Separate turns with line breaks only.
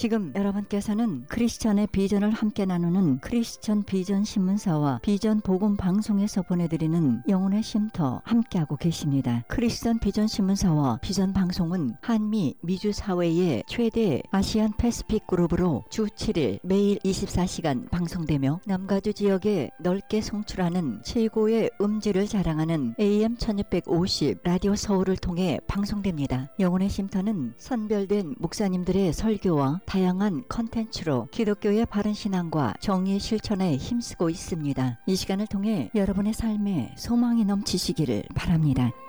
지금 여러분께서는 크리스천의 비전을 함께 나누는 크리스천 비전 신문사와 비전 복음 방송에서 보내드리는 영혼의 쉼터 함께하고 계십니다. 크리스천 비전 신문사와 비전 방송은 한미 미주 사회의 최대 아시안 패시픽 그룹으로 주 7일 매일 24시간 방송되며 남가주 지역에 넓게 송출하는 최고의 음질을 자랑하는 AM 1650 라디오 서울을 통해 방송됩니다. 영혼의 쉼터는 선별된 목사님들의 설교와 다양한 컨텐츠로 기독교의 바른 신앙과 정의의 실천에 힘쓰고 있습니다. 이 시간을 통해 여러분의 삶에 소망이 넘치시기를 바랍니다.